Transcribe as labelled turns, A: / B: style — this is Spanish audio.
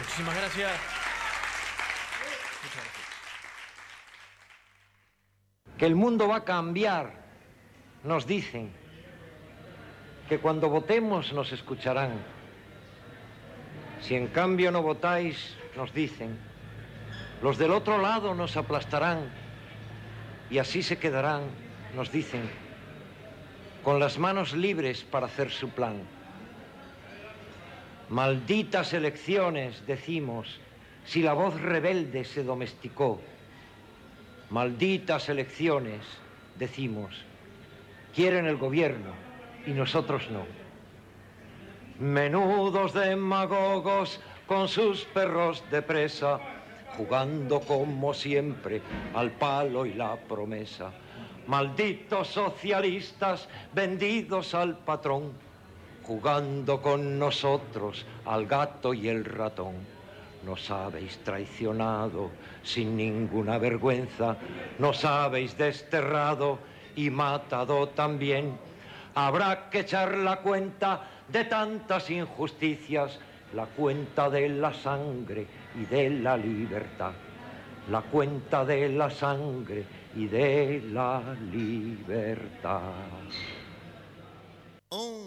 A: Muchísimas gracias. Muchas gracias.
B: Que el mundo va a cambiar, nos dicen. Que cuando votemos nos escucharán. Si en cambio no votáis, nos dicen, los del otro lado nos aplastarán y así se quedarán, nos dicen, con las manos libres para hacer su plan. Malditas elecciones, decimos, si la voz rebelde se domesticó. Malditas elecciones, decimos, quieren el gobierno y nosotros no. Menudos demagogos con sus perros de presa, jugando como siempre al palo y la promesa. Malditos socialistas vendidos al patrón, jugando con nosotros al gato y el ratón. Nos habéis traicionado sin ninguna vergüenza, nos habéis desterrado y matado también. Habrá que echar la cuenta de tantas injusticias, la cuenta de la sangre y de la libertad. La cuenta de la sangre y de la libertad.